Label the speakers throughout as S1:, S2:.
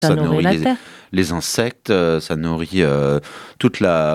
S1: Ça nourrit
S2: la terre.
S1: Les insectes, ça nourrit toute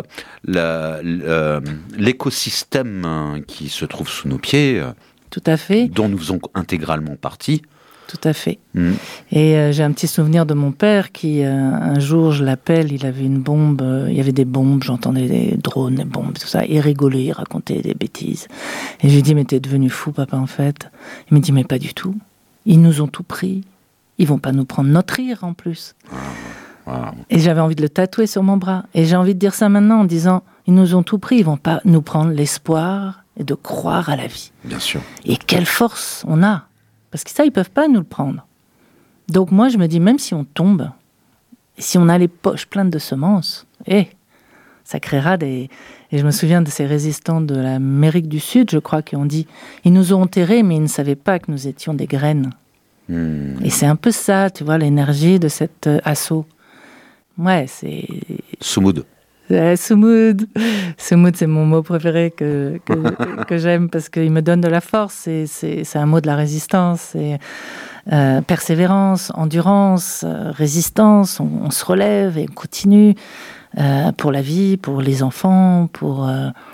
S1: l'écosystème qui se trouve sous nos pieds.
S2: Tout à fait.
S1: Dont nous faisons intégralement partie.
S2: Tout à fait. Et j'ai un petit souvenir de mon père qui, un jour, je l'appelle, il avait une bombe, il y avait des bombes, j'entendais des drones, des bombes, tout ça. Il rigolait, il racontait des bêtises. Et je lui dis, mais t'es devenu fou, papa, en fait. Il me dit, mais pas du tout. Ils nous ont tout pris. Ils vont pas nous prendre notre rire, en plus.
S1: Wow.
S2: Et j'avais envie de le tatouer sur mon bras. Et j'ai envie de dire ça maintenant en disant, ils nous ont tout pris, ils vont pas nous prendre l'espoir et de croire à la vie.
S1: Bien sûr.
S2: Et quelle force on a. Parce que ça, ils peuvent pas nous le prendre. Donc moi, je me dis, même si on tombe, si on a les poches pleines de semences, ça créera des... Et je me souviens de ces résistants de l'Amérique du Sud, je crois, qui ont dit, ils nous ont enterrés, mais ils ne savaient pas que nous étions des graines. Et c'est un peu ça, tu vois, l'énergie de cet assaut. Ouais, c'est...
S1: Soumoud.
S2: Soumoud, c'est mon mot préféré que j'aime parce qu'il me donne de la force. C'est un mot de la résistance. C'est persévérance, endurance, résistance. On se relève et on continue pour la vie, pour les enfants, pour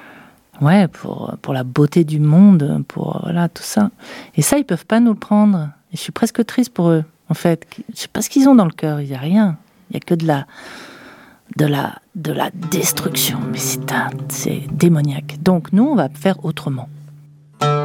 S2: la beauté du monde, pour voilà tout ça. Et ça, ils peuvent pas nous le prendre. Et je suis presque triste pour eux, en fait. Je sais pas ce qu'ils ont dans le cœur. Il y a rien. Il y a que de la destruction, mais c'est démoniaque. Donc nous, on va faire autrement.